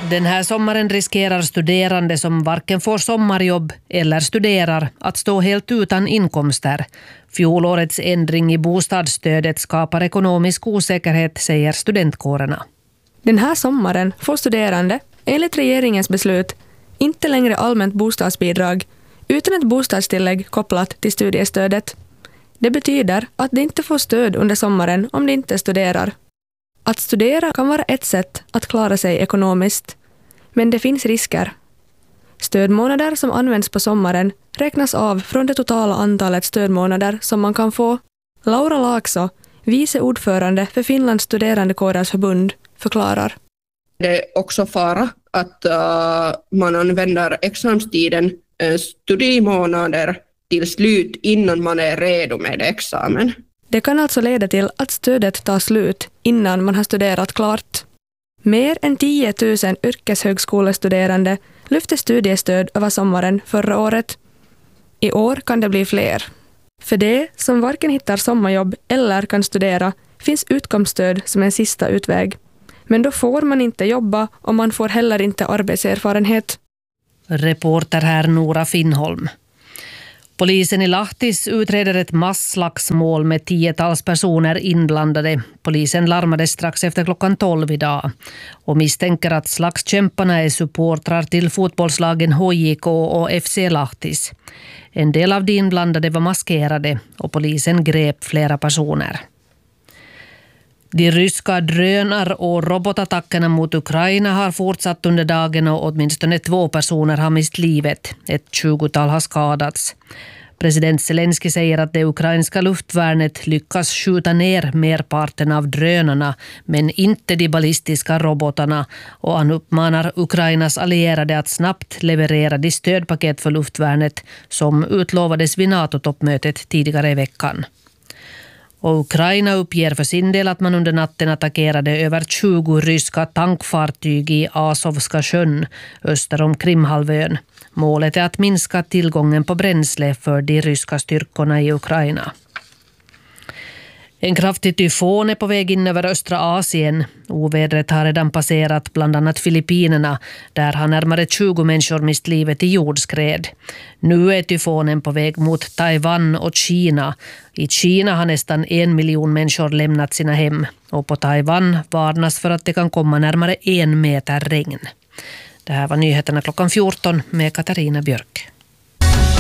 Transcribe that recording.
Den här sommaren riskerar studerande som varken får sommarjobb eller studerar att stå helt utan inkomster. Fjolårets ändring i bostadsstödet skapar ekonomisk osäkerhet, säger studentkårerna. Den här sommaren får studerande, enligt regeringens beslut, inte längre allmänt bostadsbidrag utan ett bostadstillägg kopplat till studiestödet. Det betyder att de inte får stöd under sommaren om de inte studerar. Att studera kan vara ett sätt att klara sig ekonomiskt, men det finns risker. Stödmånader som används på sommaren räknas av från det totala antalet stödmånader som man kan få. Laura Laakso, vice ordförande för Finlands studerandekårers förbund, förklarar. Det är också fara att man använder examstiden studiemånader till slut innan man är redo med examen. Det kan alltså leda till att stödet tar slut innan man har studerat klart. Mer än 10 000 yrkeshögskolestuderande lyfte studiestöd över sommaren förra året. I år kan det bli fler. För det som varken hittar sommarjobb eller kan studera finns utkomststöd som en sista utväg. Men då får man inte jobba och man får heller inte arbetserfarenhet. Reporter här Nora Finnholm. Polisen i Lahtis utreder ett masslagsmål med 10-tals personer inblandade. Polisen larmade strax efter klockan 12 idag och misstänker att slagskämparna är supportrar till fotbollslagen HJK och FC Lahtis. En del av de inblandade var maskerade och polisen grep flera personer. De ryska drönar- och robotattackerna mot Ukraina har fortsatt under dagen och åtminstone 2 personer har mist livet. Ett 20-tal har skadats. President Zelensky säger att det ukrainska luftvärnet lyckas skjuta ner merparten av drönarna men inte de ballistiska robotarna, och han uppmanar Ukrainas allierade att snabbt leverera de stödpaket för luftvärnet som utlovades vid NATO-toppmötet tidigare i veckan. Och Ukraina uppger för sin del att man under natten attackerade över 20 ryska tankfartyg i Azovska sjön öster om Krimhalvön. Målet är att minska tillgången på bränsle för de ryska styrkorna i Ukraina. En kraftig tyfon är på väg in över östra Asien. Ovädret har redan passerat bland annat Filippinerna, där har närmare 20 människor mist livet i jordskred. Nu är tyfonen på väg mot Taiwan och Kina. I Kina har nästan 1 miljon människor lämnat sina hem och på Taiwan varnas för att det kan komma närmare 1 meter regn. Det här var nyheterna klockan 14 med Katarina Björk.